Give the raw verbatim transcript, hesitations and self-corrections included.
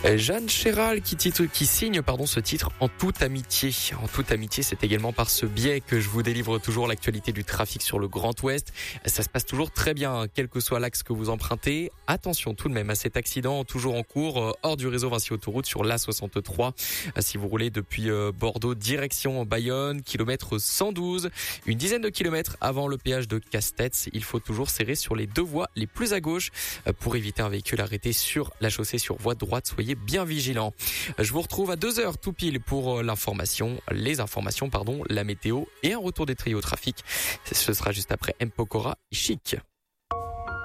Jeanne Chéral qui, titre, qui signe pardon, ce titre en toute amitié. En toute amitié, c'est également par ce biais que je vous délivre toujours l'actualité du trafic sur le Grand Ouest. Ça se passe toujours très bien, quel que soit l'axe que vous empruntez. Attention tout de même à cet accident toujours en cours hors du réseau Vinci Autoroute sur l'A soixante-trois. Si vous roulez depuis Bordeaux direction Bayonne, kilomètre cent douze, une dizaine de kilomètres avant le péage de Castets, il faut toujours serrer sur les deux voies les plus à gauche pour éviter un véhicule arrêté sur la chaussée sur voie droite. Soyez bien vigilants. Je vous retrouve à deux heures tout pile pour l'information, les informations, pardon, la météo et un retour des trios au trafic. Ce sera juste après M. Pokora et Chic.